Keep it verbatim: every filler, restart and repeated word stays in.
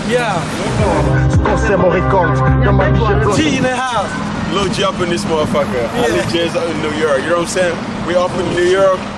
Yeah. T in the house. Lil G up in this motherfucker. Yeah. Lil J's up in New York. You know what I'm saying? We up in New York.